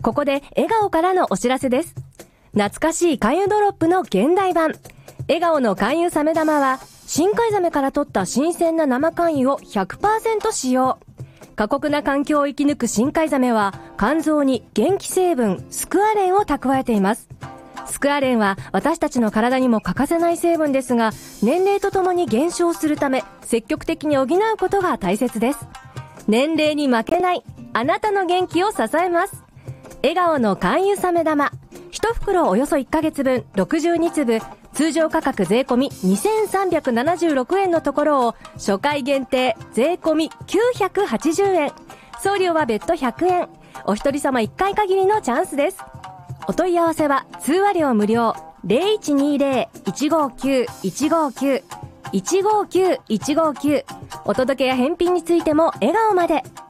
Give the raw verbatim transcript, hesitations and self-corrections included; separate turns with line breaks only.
ここで笑顔からのお知らせです。懐かしい勧誘ドロップの現代版。笑顔の勧誘サメ玉は、深海ザメから取った新鮮な生肝油を ひゃくパーセント 使用。過酷な環境を生き抜く深海ザメは、肝臓に元気成分スクアレンを蓄えています。スクアレンは私たちの体にも欠かせない成分ですが、年齢とともに減少するため、積極的に補うことが大切です。年齢に負けない、あなたの元気を支えます。笑顔の肝油サメ玉。いち袋およそいっかげつぶん、ろくじゅうにつぶ、通常価格税込みにせんさんびゃくななじゅうろくえんのところを、初回限定税込みきゅうひゃくはちじゅうえん。送料は別途ひゃくえん。お一人様いっかい限りのチャンスです。お問い合わせは通話料無料 ゼロいちにゼロ いちごきゅう いちごきゅう いちごきゅう いちごきゅう。お届けや返品についても笑顔まで。